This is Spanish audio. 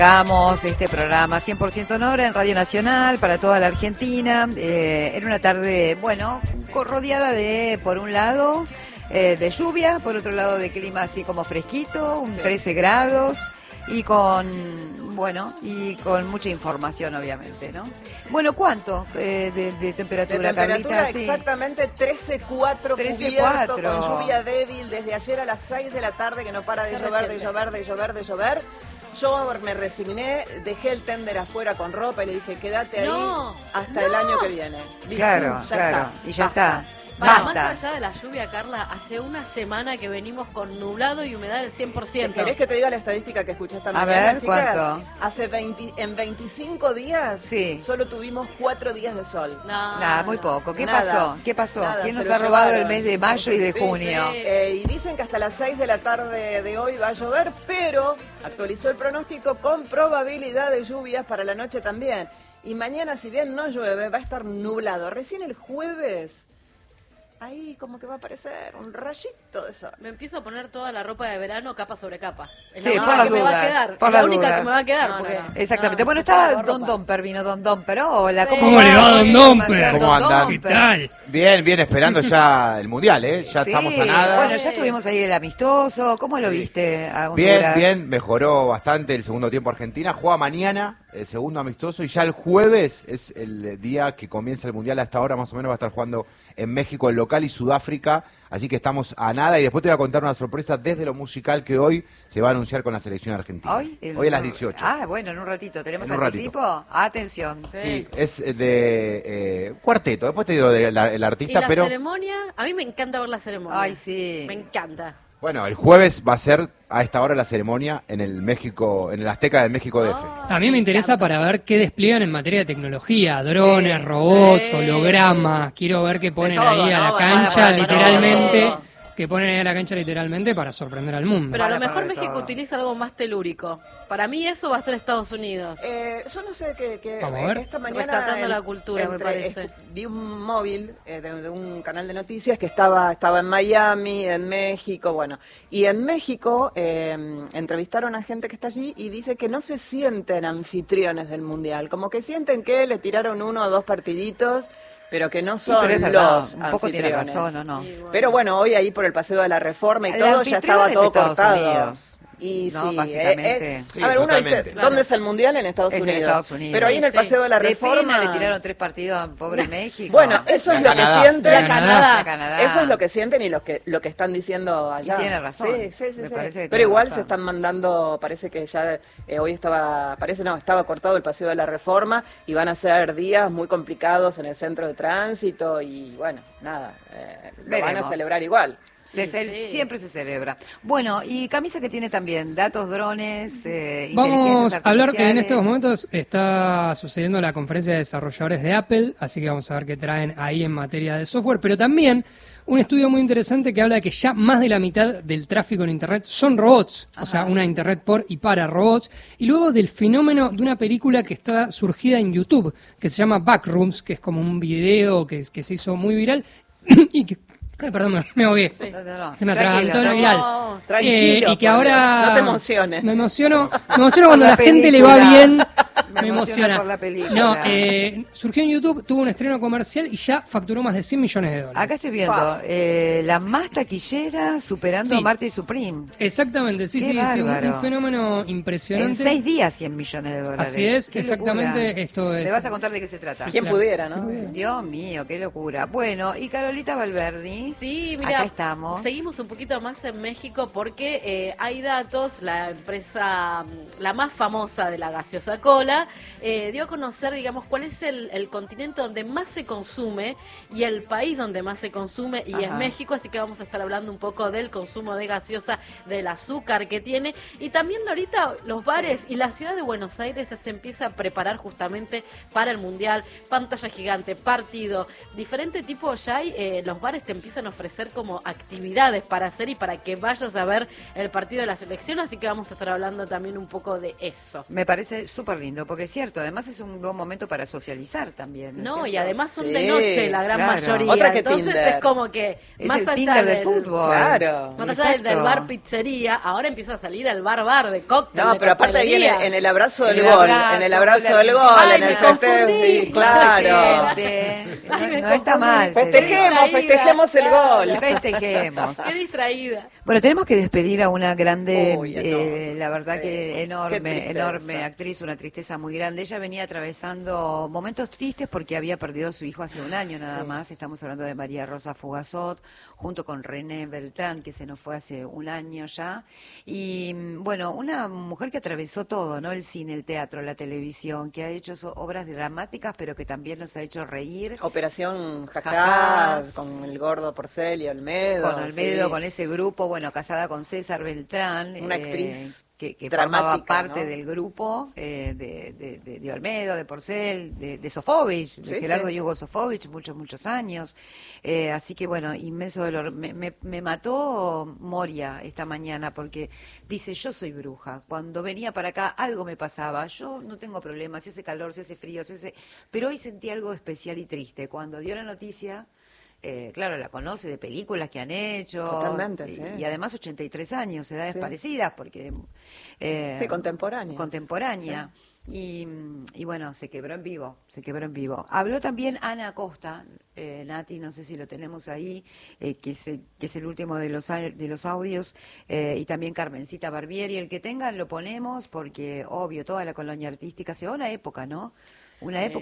Hagamos este programa 100% en obra en Radio Nacional para toda la Argentina, en una tarde, bueno, rodeada de, por un lado, de lluvia, por otro lado de clima así como fresquito, 13 grados, y con mucha información, obviamente, ¿no? Bueno, ¿cuánto de temperatura, Carlita? Exactamente 13,4 cubierto, con lluvia débil desde ayer a las 6 de la tarde, que no para de llover. Yo me resigné, dejé el tender afuera con ropa y le dije, quédate ahí hasta el año que viene. ¿Viste? Claro, y ya está. Más allá de la lluvia, Carla, hace una semana que venimos con nublado y humedad del 100%. ¿Querés que te diga la estadística que escuché esta mañana, ver, chicas? ¿cuánto? En 25 días solo tuvimos 4 días de sol. Nada, muy poco. ¿Qué pasó? Nada, ¿Quién nos ha robado el mes de mayo y de junio? Sí. Y dicen que hasta las 6 de la tarde de hoy va a llover, pero actualizó el pronóstico con probabilidad de lluvias para la noche también. Y mañana, si bien no llueve, va a estar nublado. Recién el jueves, ahí como que va a aparecer un rayito de sol. Me empiezo a poner toda la ropa de verano capa sobre capa. Es Sí, la por las que me va a dudas. quedar. Por Es la las única dudas. que me va a quedar. Exactamente. Bueno, está Don Domper, vino Don Domper. Hola, ¿Cómo le va, Don Domper? ¿Cómo andan? ¿Qué tal? Bien, esperando ya el Mundial, ¿eh? Ya estamos a nada. Bueno, ya estuvimos ahí el amistoso. ¿Cómo lo viste a Honduras? Bien, mejoró bastante el segundo tiempo Argentina. Juega mañana el segundo amistoso y ya el jueves es el día que comienza el Mundial. Hasta ahora más o menos va a estar jugando en México el local y Sudáfrica. Así que estamos a nada y después te voy a contar una sorpresa desde lo musical que hoy se va a anunciar con la selección argentina. Hoy a las 18. Ah, bueno, en un ratito. ¿Tenemos En un anticipo? ratito. Atención. Sí, es de cuarteto. Después te digo el artista, ¿Y la pero ceremonia? A mí me encanta ver la ceremonia. Ay, sí. Me encanta. bueno, el jueves va a ser a esta hora la ceremonia en el México, en el Azteca de México DF. A mí me interesa para ver qué despliegan en materia de tecnología, drones, robots, hologramas. Quiero ver qué ponen ahí a la cancha literalmente. Que ponen ahí a la cancha literalmente para sorprender al mundo. Pero a lo mejor México utiliza algo más telúrico. Para mí eso va a ser Estados Unidos. Yo no sé qué Vamos a ver. esta mañana Rescatando la cultura, me parece. Vi un móvil de un canal de noticias que estaba en Miami, en México, bueno. Y en México entrevistaron a gente que está allí y dice que no se sienten anfitriones del Mundial. Como que sienten que le tiraron 1 o 2 partiditos, pero que no son pero es verdad, los un poco tiene anfitriones. razón, ¿o no? Pero bueno, hoy ahí por el Paseo de la Reforma y El todo ya estaba anfitrión es todo Estados cortado. Unidos. Y No, sí, básicamente. Sí, a ver, uno dice, totalmente. ¿dónde es el Mundial? En Estados Es en Unidos. Estados Unidos. Pero ahí en el Sí. Paseo de la De Reforma pena le tiraron 3 partidos a pobre México. Bueno, eso es lo que Canadá. sienten. De Canadá. De Canadá. Eso es lo que sienten y lo que están diciendo allá. Y tiene razón. Sí. Me parece que Pero tiene igual razón. se están mandando, parece que ya hoy estaba cortado el Paseo de la Reforma y van a ser días muy complicados en el centro de tránsito y bueno, nada, lo van a Veremos. celebrar igual. Siempre se celebra. Bueno, y Camisa que tiene también datos, drones, Vamos a hablar que en artificiales. estos momentos está sucediendo la conferencia de desarrolladores de Apple, así que vamos a ver qué traen ahí en materia de software, pero también un estudio muy interesante que habla de que ya más de la mitad del tráfico en Internet son robots, o sea, una Internet por y para robots, y luego del fenómeno de una película que está surgida en YouTube, que se llama Backrooms, que es como un video que se hizo muy viral y que... Ay, perdón, me ahogué. No. Se me Tranquilo, atragantó lo tranquilo. viral. No, tranquilo, Y que por ahora... Dios, no te emociones. Me emociono cuando la la gente le va película. bien. Me Me emociona emociona. por la película. No, surgió en YouTube, tuvo un estreno comercial y ya facturó más de $100 millones. Acá estoy viendo la más taquillera superando Sí. a Marty Supreme. Exactamente, sí, Qué sí, un bárbaro. fenómeno En impresionante. 6 días, $100 millones. Así es, Qué exactamente, locura. esto es... ¿Me vas a contar de qué se trata? Sí. ¿Quién claro. pudiera, no? Dios mío, qué locura. Bueno, y Carolita Valverdi. Sí, mira, Acá estamos. seguimos un poquito más en México porque hay datos, la empresa, la más famosa de la gaseosa cola, dio a conocer, digamos, cuál es el continente donde más se consume y el país donde más se consume, y es México, así que vamos a estar hablando un poco del consumo de gaseosa, del azúcar que tiene, y también ahorita los bares y la ciudad de Buenos Aires se empieza a preparar justamente para el Mundial, pantalla gigante, partido, diferente tipo ya hay, los bares te empiezan a ofrecer como actividades para hacer y para que vayas a ver el partido de la selección, así que vamos a estar hablando también un poco de eso. Me parece súper lindo. porque es cierto, además es un buen momento para socializar también. No, y cierto? además son Sí, de noche la gran claro. mayoría. Otra que Entonces Tinder. es como que Es más el allá Tinder del del fútbol. Claro. Más allá del Exacto. bar pizzería, ahora empieza a salir al bar de cóctel. No, de pero aparte ahí coctelería. en el abrazo En del el gol, abrazo, en el abrazo del la- gol, Ay, en el me confundí. festejo, claro. Gente, Ay, me no está confundí. mal. te digo. Festejemos, festejemos el gol. Festejemos. Qué distraída. Bueno, tenemos que despedir a una grande, Uy, enorme. la verdad Sí. que Qué enorme, tristeza. enorme actriz, una tristeza muy grande. Ella venía atravesando momentos tristes porque había perdido a su hijo hace un año nada Sí. más. Estamos hablando de María Rosa Fugazot, junto con René Beltrán, que se nos fue hace un año ya. Y bueno, una mujer que atravesó todo, ¿no? El cine, el teatro, la televisión, que ha hecho obras dramáticas, pero que también nos ha hecho reír. Operación Jajá. Jajá, con el gordo Porcel y Olmedo. Con Olmedo, sí. con ese grupo, bueno, casada con César Beltrán. Una actriz que dramática, formaba parte ¿no? del grupo de Olmedo, de Porcel, de Sofovich, de Sí, Gerardo sí. Hugo Sofovich, muchos años. Así que bueno, inmenso dolor. Me mató Moria esta mañana porque dice, yo soy bruja. Cuando venía para acá algo me pasaba. Yo no tengo problemas, si hace calor, si hace frío, pero hoy sentí algo especial y triste. Cuando dio la noticia... claro, la conoce de películas que han hecho. Totalmente, y, sí. y además 83 años, edades Sí. parecidas, porque... Sí, contemporáneas. Contemporánea. Y bueno, se quebró en vivo, Habló también Ana Acosta, Nati, no sé si lo tenemos ahí, que es el último de los audios, y también Carmencita Barbieri. El que tengan lo ponemos, porque obvio, toda la colonia artística se va a una época, ¿no? Una Sí. época